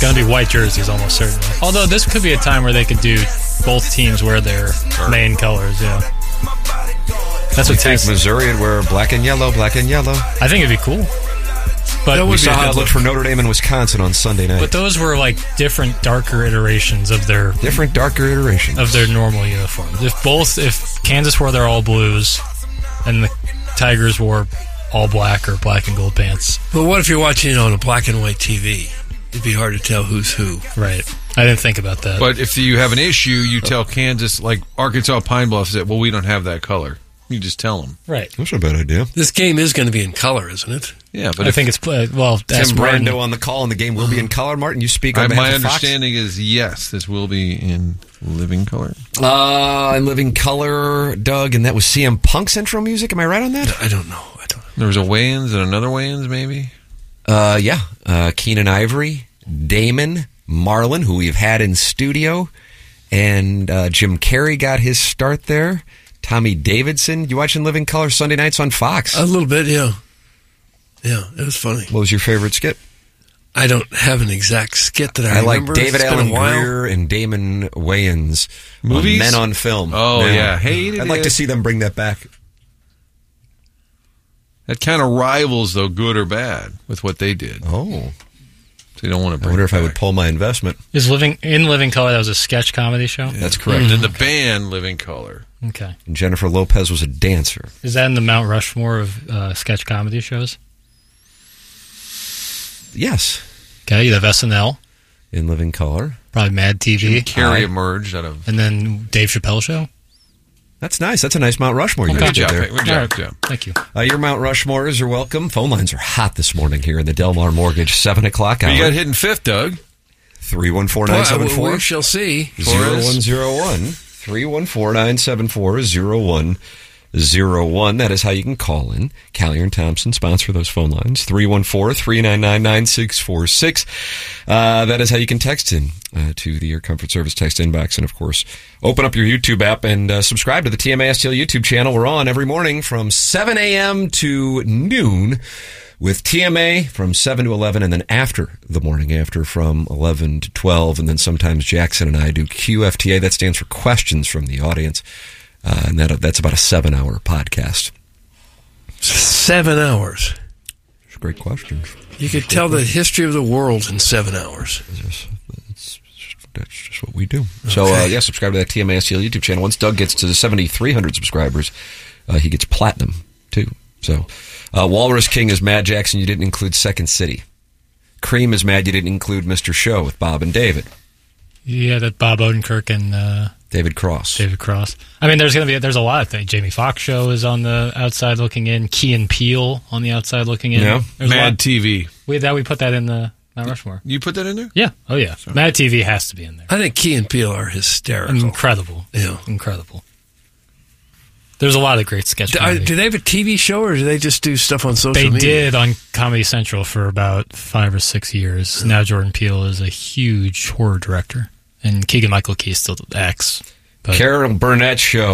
going to be white jerseys almost certainly. Although this could be a time where they could do both teams wear their main colors, yeah. That's what Texas. Missouri would wear black and yellow, black and yellow. I think it'd be cool. But we saw how it looked for Notre Dame and Wisconsin on Sunday night. But those were like different, darker iterations of their normal uniforms. If Kansas wore their all blues and the Tigers wore all black or black and gold pants. But what if you're watching it on a black and white TV? It'd be hard to tell who's who. Right. I didn't think about that. But if you have an issue, you tell Kansas, like Arkansas Pine Bluff said, well, we don't have that color. You just tell them. Right. That's a bad idea. This game is going to be in color, isn't it? Yeah, but I think it's Tim Brando on the call, and the game will be in color. Martin, you speak on behalf of Fox. My understanding is yes, this will be in living color. In living color, Doug, and that was CM Punk's intro music. Am I right on that? I don't know. There was a Wayans and another Wayans, maybe. Yeah. Keenan Ivory, Damon, Marlon, who we've had in studio, and Jim Carrey got his start there. Tommy Davidson. You watching Living Color Sunday nights on Fox? A little bit, yeah. Yeah, it was funny. What was your favorite skit? I don't have an exact skit that I remember. Like David Allen Greer and Damon Wayans. Movies? Men on Film. Oh, yeah. I'd like to see them bring that back. That kind of rivals, though, good or bad, with what they did. Oh. So you don't want to bring I wonder it if back. I would pull my investment. Is Living Color, that was a sketch comedy show? Yeah. That's correct. And then the band Living Color. Okay. And Jennifer Lopez was a dancer. Is that in the Mount Rushmore of sketch comedy shows? Yes. Okay, you have SNL. In Living Color. Probably Mad TV. Jim Carrey emerged out of... And then Dave Chappelle Show. That's nice. That's a nice Mount Rushmore you Good did there. Good job. Thank you. Your Mount Rushmores are welcome. Phone lines are hot this morning here in the Del Mar Mortgage 7 o'clock hour. You got hit in fifth, Doug. 314-974. We shall see. 0101. 314-974-0101. That is how you can call in. Callier and Thompson sponsor those phone lines. 314-399-9646. That is how you can text in to the Air Comfort Service text inbox. And, of course, open up your YouTube app and subscribe to the TMA STL YouTube channel. We're on every morning from 7 a.m. to noon with TMA from 7 to 11, and then after the morning after from 11 to 12, and then sometimes Jackson and I do QFTA. That stands for Questions from the Audience, and that's about a 7-hour podcast. 7 hours? Great questions. You could tell the history of the world in 7 hours. That's just what we do. So, subscribe to that TMA STL YouTube channel. Once Doug gets to the 7,300 subscribers, he gets platinum, too. So, Walrus King is mad, Jackson, you didn't include Second City. Cream is mad you didn't include Mr. Show with Bob and David. Yeah, that Bob Odenkirk and David Cross. I mean, there's a lot of things. Jamie Foxx Show is on the outside looking in. Key and Peele on the outside looking in. Yeah. Mad TV. We put that in the Mount Rushmore. You put that in there? Yeah. Oh, yeah. Sorry. Mad TV has to be in there. I think Key and Peele are hysterical. Incredible. Yeah. Incredible. There's a lot of great sketch comedy. Do they have a TV show, or do they just do stuff on social media? They did on Comedy Central for about 5 or 6 years. Yeah. Now Jordan Peele is a huge horror director. And Keegan-Michael Key still acts. Carol Burnett Show.